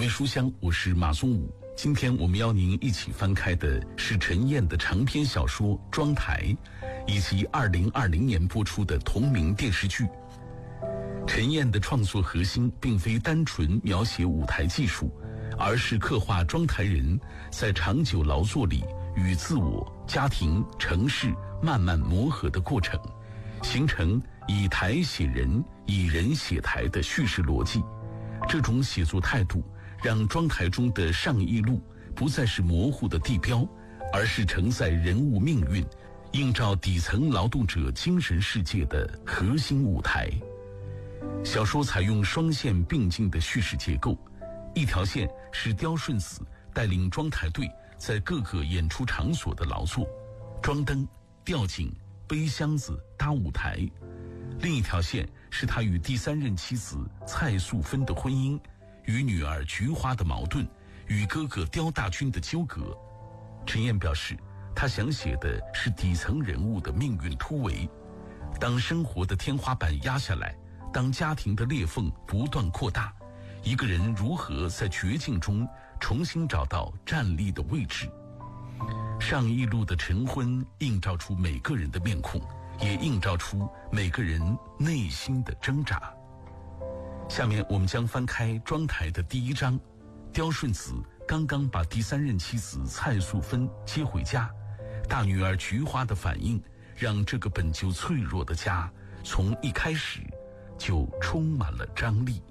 书香，我是马松武。今天我们邀您一起翻开的是陈燕的长篇小说《妆台》，以及2020年播出的同名电视剧。陈燕的创作核心并非单纯描写舞台技术，而是刻画妆台人在长久劳作里与自我、家庭、城市慢慢磨合的过程，形成以台写人、以人写台的叙事逻辑。这种写作态度让妆台中的上义路不再是模糊的地标，而是承载人物命运、映照底层劳动者精神世界的核心舞台。小说采用双线并进的叙事结构，一条线是刁顺子带领妆台队在各个演出场所的劳作，装灯、吊景、背箱子、搭舞台；另一条线是他与第三任妻子蔡素芬的婚姻，与女儿菊花的矛盾，与哥哥刁大军的纠葛。陈燕表示，他想写的是底层人物的命运突围，当生活的天花板压下来，当家庭的裂缝不断扩大，一个人如何在绝境中重新找到站立的位置。上义路的晨昏映照出每个人的面孔，也映照出每个人内心的挣扎。下面我们将翻开妆台的第一章，刁顺子刚刚把第三任妻子蔡素芬接回家，大女儿菊花的反应让这个本就脆弱的家从一开始就充满了张力。